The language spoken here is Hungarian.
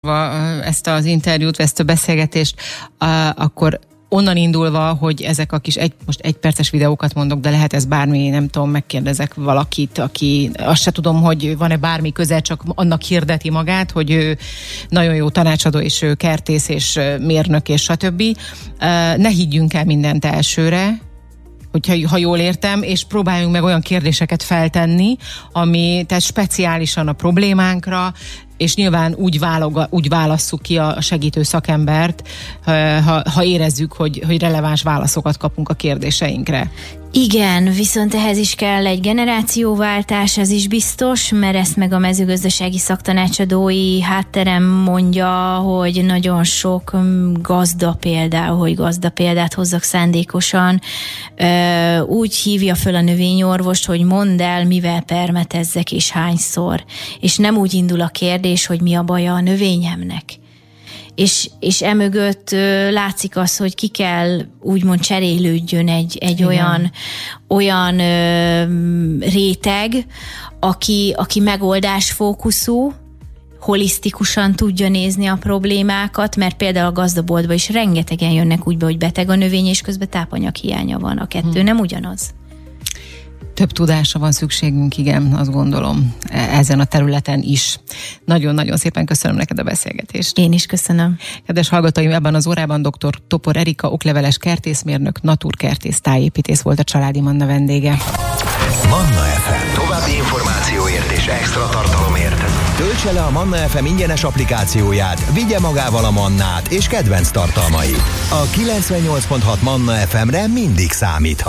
hallgatva ezt az interjút, ezt a beszélgetést, akkor onnan indulva, hogy ezek a kis most egy perces videókat mondok, de lehet ez bármi, nem tudom, megkérdezek valakit, aki azt se tudom, hogy van-e bármi köze, csak annak hirdeti magát, hogy ő nagyon jó tanácsadó, és ő kertész, és mérnök, és stb. Ne higgyünk el mindent elsőre, ha jól értem, és próbáljunk meg olyan kérdéseket feltenni, ami tehát speciálisan a problémánkra, és nyilván úgy válasszuk ki a segítő szakembert, ha érezzük, hogy releváns válaszokat kapunk a kérdéseinkre. Igen, viszont ehhez is kell egy generációváltás, ez is biztos, mert ezt meg a mezőgazdasági szaktanácsadói hátterem mondja, hogy nagyon sok gazda példát hozzak szándékosan, úgy hívja föl a növényorvost, hogy mondd el, mivel permetezzek és hányszor. És nem úgy indul a kérdés, hogy mi a baja a növényemnek. És emögött látszik az, hogy ki kell úgymond cserélődjön egy olyan réteg, aki megoldásfókuszú, holisztikusan tudja nézni a problémákat, mert például a gazdaboltba is rengetegen jönnek úgy be, hogy beteg a növény, és közben tápanyag hiánya van. A kettő nem ugyanaz. Több tudásra van szükségünk, igen, azt gondolom, ezen a területen is. Nagyon-nagyon szépen köszönöm neked a beszélgetést. Én is köszönöm. Kedves hallgatóim, ebben az órában dr. Topor Erika, okleveles kertészmérnök, naturkertész, tájépítész volt a Családi Manna vendége. Manna FM. További információért és extra tartalomért töltse le a Manna FM ingyenes applikációját, vigye magával a Mannát és kedvenc tartalmait. A 98.6 Manna FM-re mindig számíthat.